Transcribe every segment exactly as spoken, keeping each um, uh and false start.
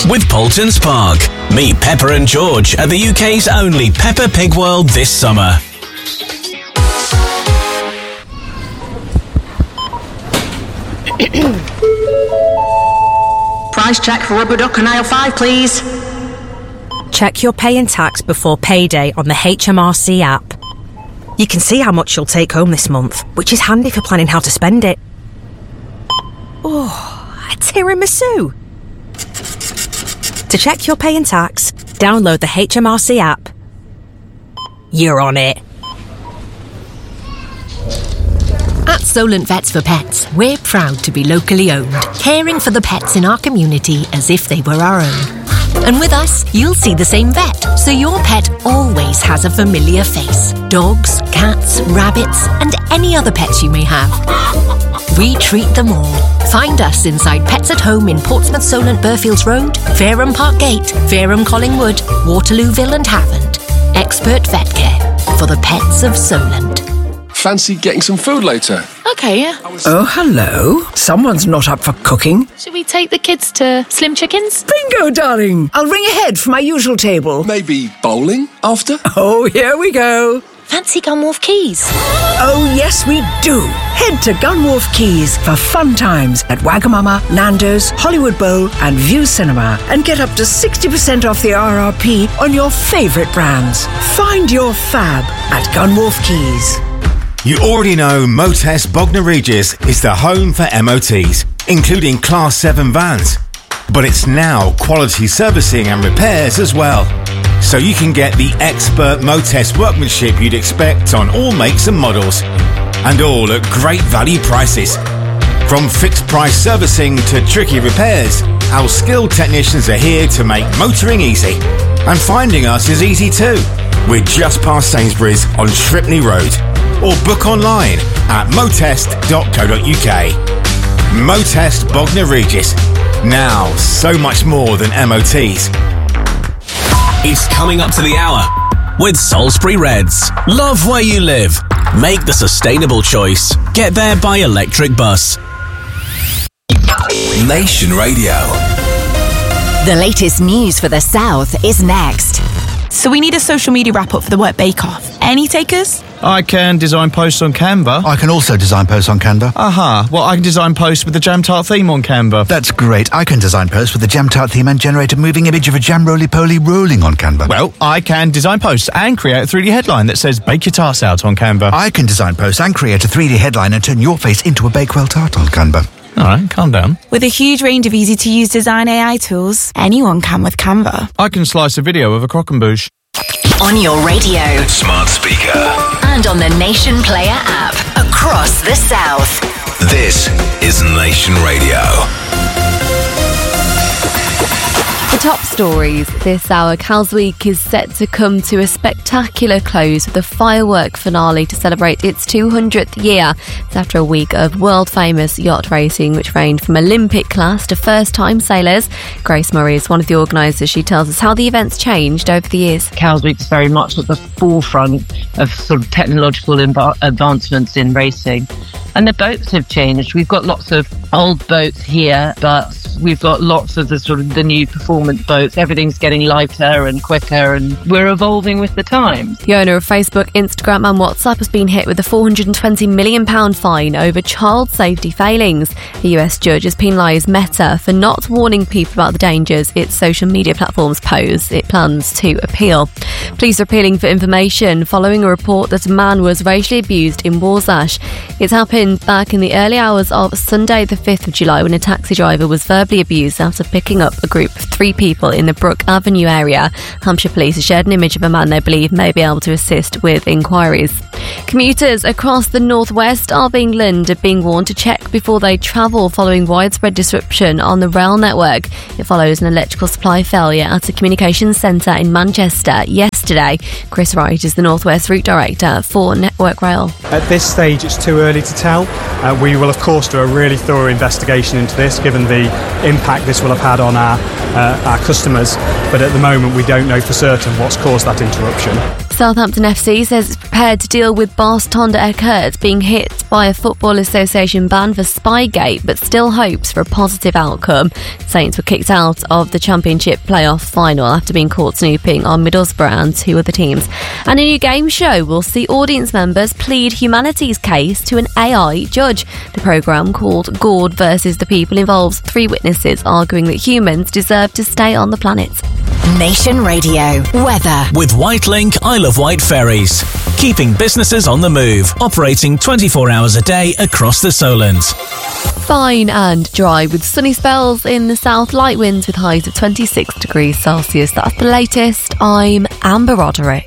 with Poultons Park. Meet Pepper and George at the U K's only Peppa Pig World this summer. Price check for rubber duck and aisle five, please. Check your pay and tax before payday on the H M R C app. You can see how much you'll take home this month, which is handy for planning how to spend it. Oh, a tiramisu! To check your pay and tax, download the H M R C app. You're on it. At Solent Vets for Pets, we're proud to be locally owned, caring for the pets in our community as if they were our own. And with us, you'll see the same vet, so your pet always has a familiar face. Dogs, cats, rabbits, and any other pets you may have. We treat them all. Find us inside Pets at Home in Portsmouth, Solent, Burfields Road, Fareham Park Gate, Fareham Collingwood, Waterlooville and Havant. Expert vet care for the pets of Solent. Fancy getting some food later? Okay, yeah. Oh, hello. Someone's not up for cooking. Should we take the kids to Slim Chickens? Bingo, darling. I'll ring ahead for my usual table. Maybe bowling after? Oh, here we go. Fancy Gunwharf Keys? Oh, yes, we do. Head to Gunwharf Keys for fun times at Wagamama, Nando's, Hollywood Bowl and View Cinema and get up to sixty percent off the R R P on your favourite brands. Find your fab at Gunwharf Keys. You already know Motest Bognor Regis is the home for M O Ts, including Class seven vans. But it's now quality servicing and repairs as well. So you can get the expert Motest workmanship you'd expect on all makes and models. And all at great value prices. From fixed price servicing to tricky repairs, our skilled technicians are here to make motoring easy. And finding us is easy too. We're just past Sainsbury's on Shripney Road. Or book online at motest dot co dot uk. Motest Bognor Regis. Now, so much more than M O Ts. It's coming up to the hour with Salisbury Reds. Love where you live. Make the sustainable choice. Get there by electric bus. Nation Radio. The latest news for the South is next. So we need a social media wrap-up for the Work Bake-Off. Any takers? I can design posts on Canva. I can also design posts on Canva. Aha, well, I can design posts with the Jam Tart theme on Canva. That's great. I can design posts with the Jam Tart theme and generate a moving image of a jam roly-poly rolling on Canva. Well, I can design posts and create a three D headline that says Bake Your Tarts Out on Canva. I can design posts and create a three D headline and turn your face into a Bakewell tart on Canva. All right, calm down. With a huge range of easy-to-use design A I tools, anyone can with Canva. I can slice a video of a croquembouche. On your radio, smart speaker, and on the Nation Player app across the South. This is Nation Radio. The top stories this hour. Cals Week is set to come to a spectacular close with a firework finale to celebrate its two hundredth year. It's after a week of world-famous yacht racing, which ranged from Olympic class to first-time sailors. Grace Murray is one of the organisers. She tells us how the event's changed over the years. Cals Week is very much at the forefront of sort of technological inv- advancements in racing. And the boats have changed. We've got lots of old boats here, but we've got lots of the sort of the new performance boats. Everything's getting lighter and quicker, and we're evolving with the times. The owner of Facebook, Instagram and WhatsApp has been hit with a four hundred twenty million pounds fine over child safety failings. A U S judge has penalised Meta for not warning people about the dangers its social media platforms pose. It plans to appeal. Police are appealing for information following a report that a man was racially abused in Warsash. It's happened back in the early hours of Sunday the fifth of July when a taxi driver was verbally abused after picking up a group of three people in the Brook Avenue area. Hampshire Police have shared an image of a man they believe may be able to assist with inquiries. Commuters across the northwest of England are being warned to check before they travel following widespread disruption on the rail network. It follows an electrical supply failure at a communications centre in Manchester yesterday. Chris Wright is the Northwest Route Director for Network Rail. At this stage it's too early to tell. Uh, we will of course do a really thorough investigation into this given the impact this will have had on our, uh, our customers, but at the moment we don't know for certain what's caused that interruption. Southampton F C says it's prepared to deal with Bars Tonda Eckert being hit by a Football Association ban for Spygate, but still hopes for a positive outcome. Saints were kicked out of the Championship playoff final after being caught snooping on Middlesbrough and two other teams. And a new game show will see audience members plead humanity's case to an A I judge. The programme, called Gord versus the People, involves three witnesses arguing that humans deserve to stay on the planet. Nation Radio weather. With Whitelink Isle of Wight ferries, keeping businesses on the move, operating twenty-four hours a day across the Solent. Fine and dry with sunny spells in the south, light winds with highs of twenty-six degrees Celsius. That's the latest. I'm Amber Roderick.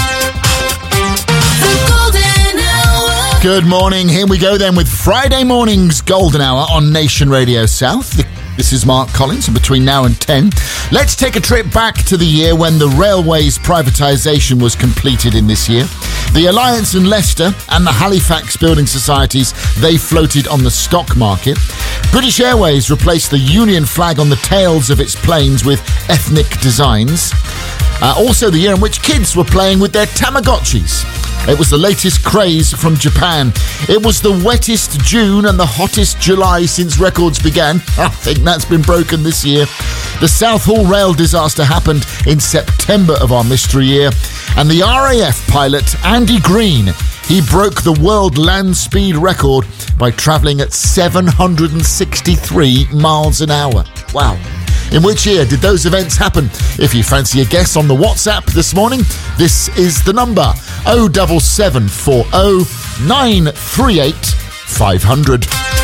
Good morning. Here we go then with Friday morning's Golden Hour on Nation Radio South. This is Mark Collins, and between now and ten, let's take a trip back to the year when the railways privatisation was completed in this year. The Alliance and Leicester and the Halifax Building Societies, they floated on the stock market. British Airways replaced the Union flag on the tails of its planes with ethnic designs. Uh, also the year in which kids were playing with their Tamagotchis. It was the latest craze from Japan. It was the wettest June and the hottest July since records began. I think that's been broken this year. The Southall rail disaster happened in September of our mystery year. And the R A F pilot, Andy Green, he broke the world land speed record by travelling at seven hundred sixty-three miles an hour. Wow. In which year did those events happen? If you fancy a guess on the WhatsApp this morning, this is the number oh seven seven four oh nine three eight five hundred.